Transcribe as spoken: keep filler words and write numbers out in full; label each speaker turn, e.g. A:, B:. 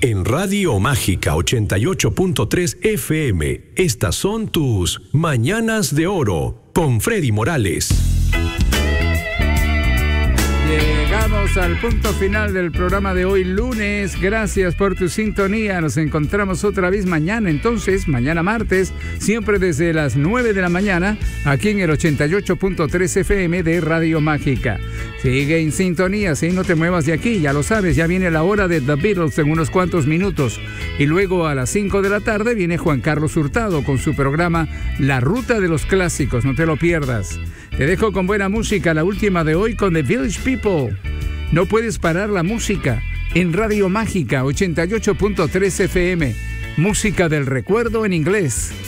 A: En Radio Mágica ochenta y ocho punto tres F M, estas son tus Mañanas de Oro con Freddy Morales.
B: Llegamos al punto final del programa de hoy lunes. Gracias por tu sintonía. Nos encontramos otra vez mañana, entonces, mañana martes, siempre desde las nueve de la mañana, aquí en el ochenta y ocho punto tres F M de Radio Mágica. Sigue en sintonía, si no te muevas de aquí, ya lo sabes, ya viene la hora de The Beatles en unos cuantos minutos. Y luego a las cinco de la tarde viene Juan Carlos Hurtado con su programa La Ruta de los Clásicos, no te lo pierdas. Te dejo con buena música, la última de hoy con The Village People. No puedes parar la música en Radio Mágica ochenta y ocho punto tres F M. Música del recuerdo en inglés.